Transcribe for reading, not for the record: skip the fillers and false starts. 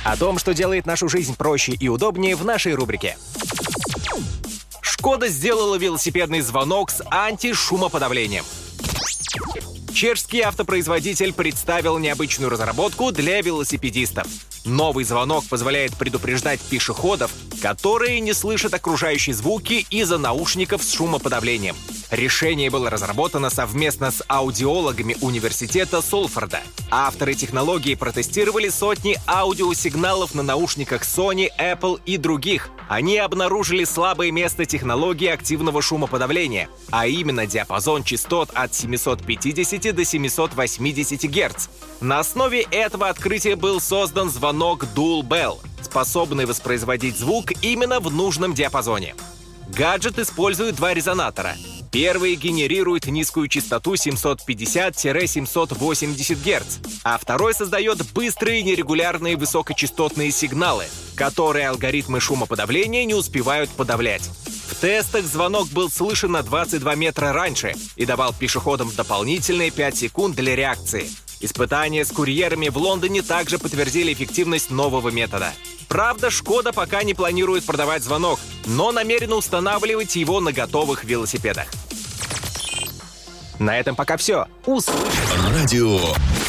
О том, что делает нашу жизнь проще и удобнее, в нашей рубрике. Шкода сделала велосипедный звонок с антишумоподавлением. Чешский автопроизводитель представил необычную разработку для велосипедистов. Новый звонок позволяет предупреждать пешеходов, которые не слышат окружающие звуки из-за наушников с шумоподавлением. Решение было разработано совместно с аудиологами университета Солфорда. Авторы технологии протестировали сотни аудиосигналов на наушниках Sony, Apple и других. Они обнаружили слабое место технологии активного шумоподавления, а именно диапазон частот от 750 до 780 Гц. На основе этого открытия был создан звонок Dual Bell, способный воспроизводить звук именно в нужном диапазоне. Гаджет использует два резонатора. Первый генерирует низкую частоту 750-780 Гц, а второй создает быстрые нерегулярные высокочастотные сигналы, которые алгоритмы шумоподавления не успевают подавлять. В тестах звонок был слышен на 22 метра раньше и давал пешеходам дополнительные 5 секунд для реакции. Испытания с курьерами в Лондоне также подтвердили эффективность нового метода. Правда, Шкода пока не планирует продавать звонок, но намерена устанавливать его на готовых велосипедах. На этом пока все. Услышимся. Радио